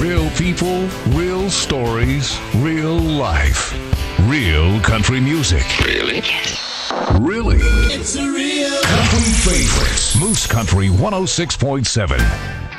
Real people, real stories, real life. Real country music. Really? Really? It's a real Country favorites. Moose Country 106.7.